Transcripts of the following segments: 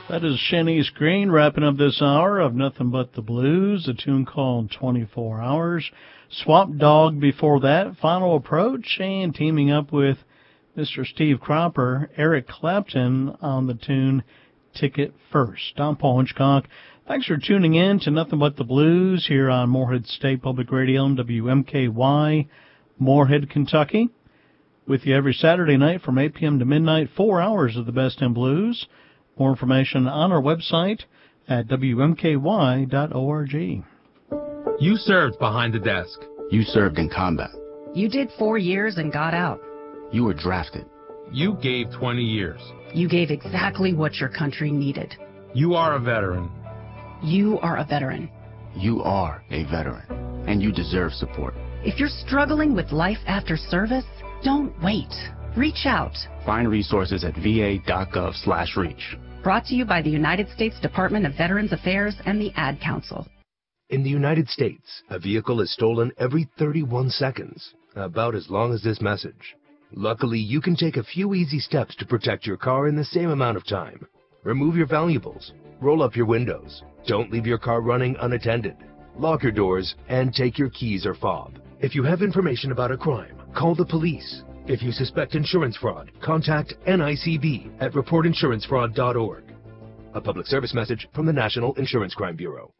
That is Shanice Green wrapping up this hour of Nothing But the Blues, a tune called 24 Hours. Swamp Dogg before that, Final Approach, and teaming up with Mr. Steve Cropper, Eric Clapton on the tune Ticket First. I'm Paul Hitchcock. Thanks for tuning in to Nothing But the Blues here on Morehead State Public Radio and WMKY, Morehead, Kentucky. With you every Saturday night from 8 p.m. to midnight, 4 hours of the best in blues. More information on our website at WMKY.org. You served behind the desk. You served in combat. You did 4 years and got out. You were drafted. You gave 20 years. You gave exactly what your country needed. You are a veteran. You are a veteran. You are a veteran, and you deserve support. If you're struggling with life after service, don't wait. Reach out. Find resources at va.gov/reach. Brought to you by the United States Department of Veterans Affairs and the Ad Council. In the United States, a vehicle is stolen every 31 seconds, about as long as this message. Luckily, you can take a few easy steps to protect your car in the same amount of time. Remove your valuables, roll up your windows, don't leave your car running unattended, lock your doors, and take your keys or fob. If you have information about a crime, call the police. If you suspect insurance fraud, contact NICB at reportinsurancefraud.org. A public service message from the National Insurance Crime Bureau.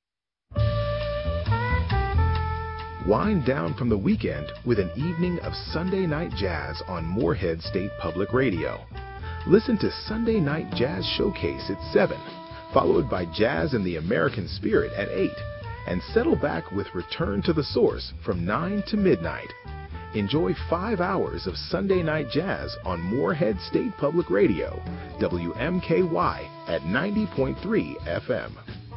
Wind down from the weekend with an evening of Sunday Night Jazz on Morehead State Public Radio. Listen to Sunday Night Jazz Showcase at 7, followed by Jazz and the American Spirit at 8, and settle back with Return to the Source from 9 to midnight. Enjoy 5 hours of Sunday Night Jazz on Morehead State Public Radio, WMKY at 90.3 FM.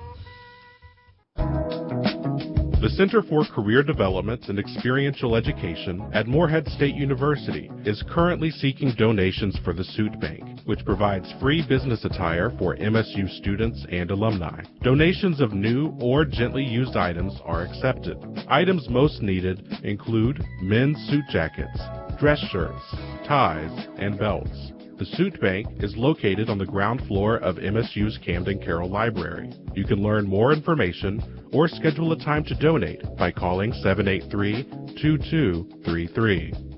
The Center for Career Development and Experiential Education at Morehead State University is currently seeking donations for the Suit Bank, which provides free business attire for MSU students and alumni. Donations of new or gently used items are accepted. Items most needed include men's suit jackets, dress shirts, ties, and belts. The Suit Bank is located on the ground floor of MSU's Camden Carroll Library. You can learn more information or schedule a time to donate by calling 783-2233.